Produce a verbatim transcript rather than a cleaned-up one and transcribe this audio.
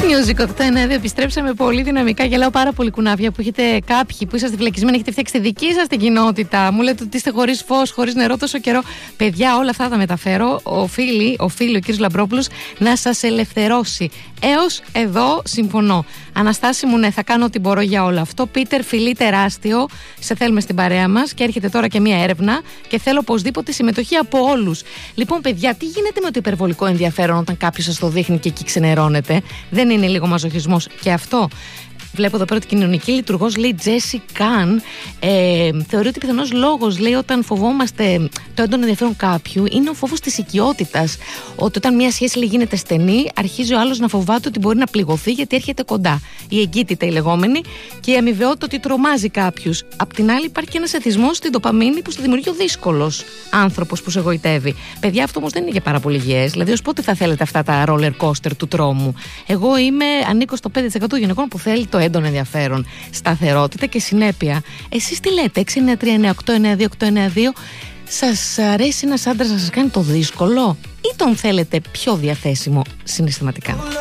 Music οκτώ εννιά δύο, επιστρέψαμε πολύ δυναμικά. Γελάω πάρα πολύ, κουνάβια, που έχετε κάποιοι που είσαστε φυλακισμένοι, έχετε φτιάξει τη δική σας την κοινότητα. Μου λέτε ότι είστε χωρίς φως, χωρίς νερό τόσο καιρό. Παιδιά, όλα αυτά τα μεταφέρω. Οφείλει, οφείλει ο κύριος Λαμπρόπουλος να σας ελευθερώσει. Έως εδώ συμφωνώ. Αναστάση μου, ναι, θα κάνω ό,τι μπορώ για όλο αυτό. Πίτερ, φιλί τεράστιο. Σε θέλουμε στην παρέα μας και έρχεται τώρα και μία έρευνα και θέλω οπωσδήποτε συμμετοχή από όλους. Λοιπόν, παιδιά, τι γίνεται με το υπερβολικό ενδιαφέρον όταν κάποιος σας το δείχνει και εκεί ξενερώνεται? Δεν είναι λίγο μαζοχισμός και αυτό? Βλέπω εδώ πέρα ότι η κοινωνική λειτουργός, λέει Τζέσι Καν, ε, θεωρεί ότι πιθανός λόγος, λέει, όταν φοβόμαστε το έντονο ενδιαφέρον κάποιου είναι ο φόβος της οικειότητας. Ότι όταν μια σχέση, λέει, γίνεται στενή, αρχίζει ο άλλος να φοβάται ότι μπορεί να πληγωθεί γιατί έρχεται κοντά. Η εγκύτητα η λεγόμενη και η αμοιβαιότητα ότι τρομάζει κάποιους. Απ' την άλλη, υπάρχει και ένας εθισμός στην ντοπαμίνη που στη δημιουργεί ο δύσκολος άνθρωπος που σε εγωιτεύει. Παιδιά, αυτό όμως δεν είναι για πάρα πολύ υγιές. Δηλαδή, ως πότε θα θέλετε αυτά τα roller coaster του τρόμου? Εγώ είμαι, ανήκω στο πέντε τοις εκατό γυναικών που θέλει το έντονο ενδιαφέρον, σταθερότητα και συνέπεια. Εσείς τι λέτε? έξι εννιά τρία εννιά οκτώ εννιά δύο οκτώ εννιά δύο. Σας αρέσει ένας άντρας να σας κάνει το δύσκολο ή τον θέλετε πιο διαθέσιμο συναισθηματικά?